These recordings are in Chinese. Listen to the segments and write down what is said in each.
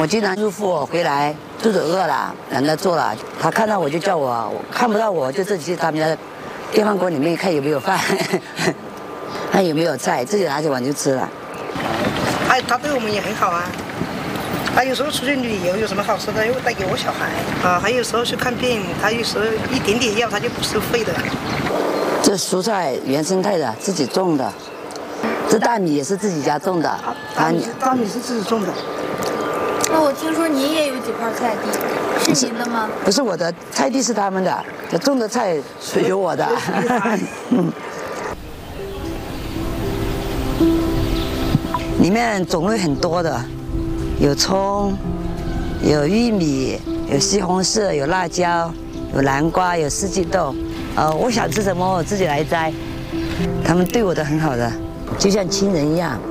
经常入户回来，肚子饿了，懒得做了。他看到我就叫我，看不到我就自己去他们家电饭锅里面看有没有饭，看有没有菜，自己拿起碗就吃了。 他对我们也很好啊。他有时候出去旅游，有什么好吃的又带给我小孩啊。还有时候去看病，他有时候一点点药他就不收费的。 这蔬菜原生态的，自己种的。这大米也是自己家种的。 大米是自己种的。 那我听说您也有几块菜地，是您的吗？ 不是我的，菜地是他们的，这种的菜是有我的。里面种类很多的，有葱，有玉米，有西红柿，有辣椒，有南瓜，有四季豆。我想吃什么我自己来摘，他们对我都很好的，就像亲人一样。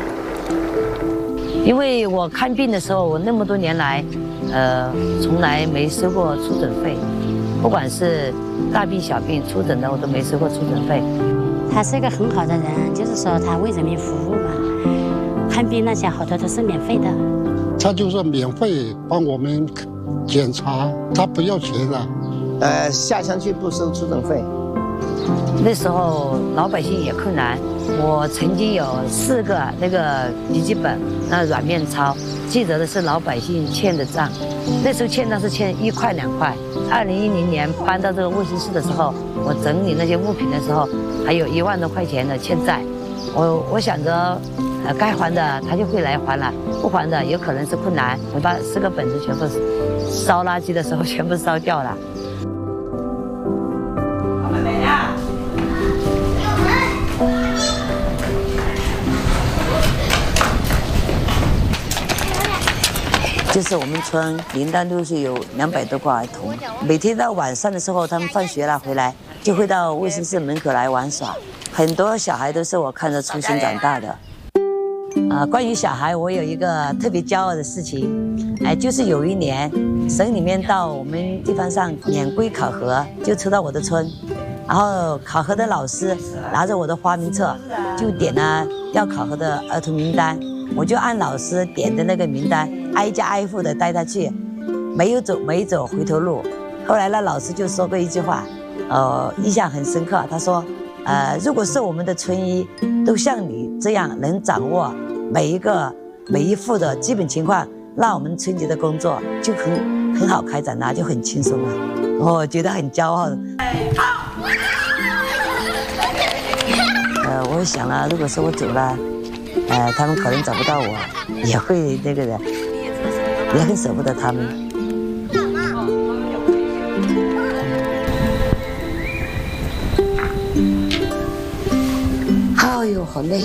因为我看病的时候，我那么多年来，从来没收过出诊费，不管是大病小病出诊的，我都没收过出诊费。 他是一个很好的人，就是说他为人民服务嘛。看病那些好多都是免费的， 他就是免费帮我们检查，他不要钱的。 下乡去不收出诊费。 那时候老百姓也困难，我曾经有4个那个笔记本，那软面钞，记得的是老百姓欠的账。那时候欠账是欠1块2块。2010年搬到这个卫生室的时候，我整理那些物品的时候，还有1万多块钱的欠债。我想着。该还的他就会来还了，不还的有可能是困难。我把4个本子全部烧垃圾的时候全部烧掉了。老妹妹呀，就是我们村0到6岁有200多个儿童，每天到晚上的时候，他们放学了回来，就会到卫生室门口来玩耍。很多小孩都是我看着出生长大的。关于小孩，我有一个特别骄傲的事情，就是有一年，省里面到我们地方上免规考核，就抽到我的村，然后考核的老师拿着我的花名册，就点了要考核的儿童名单，我就按老师点的那个名单，挨家挨户的带他去，没走回头路。后来呢，老师就说过一句话，印象很深刻，他说，如果是我们的村医都像你这样能掌握每一户的基本情况，那我们春节的工作就很好开展了，就很轻松了。我觉得很骄傲。我想了，如果说我走了，他们可能找不到我，也会那个的，也很舍不得他们。哎呦，好累。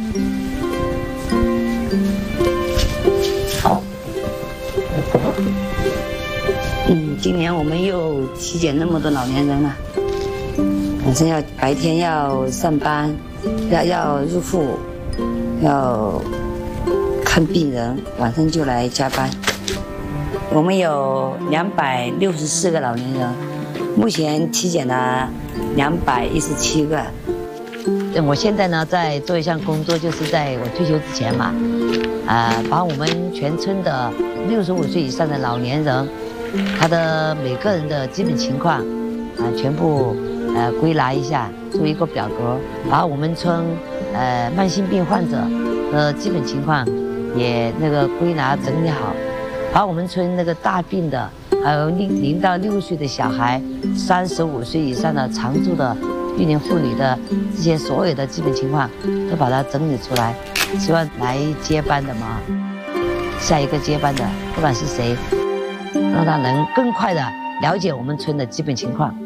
今年我们又体检那么多老年人了，反正白天要上班，要入户，要看病人，晚上就来加班。我们有264个老年人，目前体检了217个。我现在呢在做一项工作，就是在我退休之前嘛，把我们全村的65岁以上的老年人，他的每个人的基本情况，全部归纳一下，做一个表格，把我们村慢性病患者的基本情况也那个归纳整理好，把我们村那个大病的，还有0到6岁的小孩，35岁以上的常住的育龄妇女的这些所有的基本情况，都把它整理出来，希望来接班的嘛，下一个接班的不管是谁，让他能更快的了解我们村的基本情况。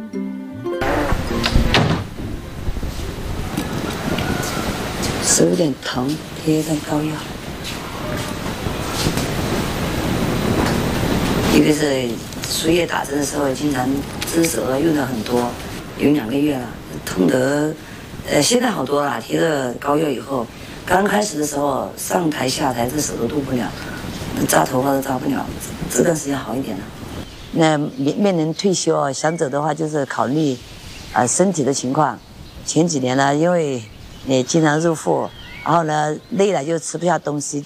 手有点疼，贴上膏药。一个是输液打针的时候，经常针手用的很多，有2个月了，痛得，现在好多了。贴了膏药以后，刚开始的时候上台下台这手都动不了，扎头发都扎不了，这段时间好一点了。那面临退休啊，想走的话就是考虑，身体的情况。前几年呢，因为经常入户，然后呢累了就吃不下东西，